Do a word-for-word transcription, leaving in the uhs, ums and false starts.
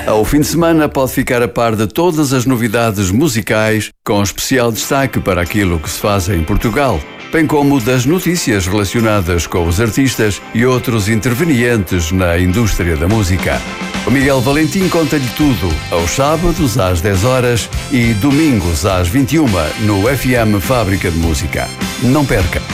Ao fim de semana pode ficar a par de todas as novidades musicais, com especial destaque para aquilo que se faz em Portugal, bem como das notícias relacionadas com os artistas e outros intervenientes na indústria da música. O Miguel Valentim conta-lhe tudo, aos sábados às dez horas e domingos às vinte e uma no F M Fábrica de Música. Não perca!